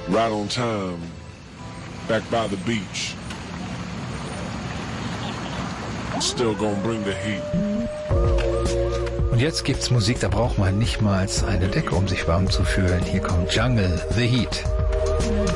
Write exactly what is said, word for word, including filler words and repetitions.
right on time, back by the beach. Still gonna bring the heat. Und jetzt gibt's Musik, da braucht man nicht mal eine Decke, um sich warm zu fühlen. Hier kommt Jungle, The Heat.